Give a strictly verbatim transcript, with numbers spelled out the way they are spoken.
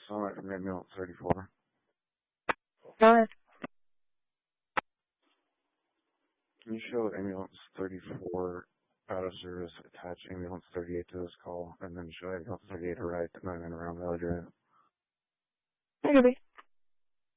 Summit from ambulance thirty-four. Go ahead. Can you show ambulance thirty-four out of service, attach ambulance thirty-eight to this call, and then show ambulance thirty-eight arrived at nine around Valley Drive? Hey, Gabby.